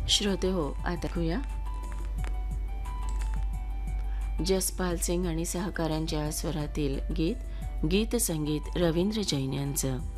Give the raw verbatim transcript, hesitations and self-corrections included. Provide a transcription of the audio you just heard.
श्रोते हो, आता ऐकूया जसपाल सिंग आणि सहकाऱ्यांच्या स्वरातील गीत. गीत संगीत रवींद्र जैन यांचं.